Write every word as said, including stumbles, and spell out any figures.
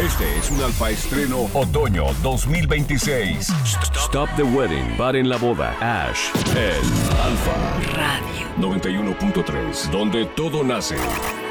Este es un Alfa Estreno Otoño dos mil veintiséis. Stop the Wedding. Paren la boda. Ash. El Alfa Radio noventa y uno punto tres. Donde todo nace.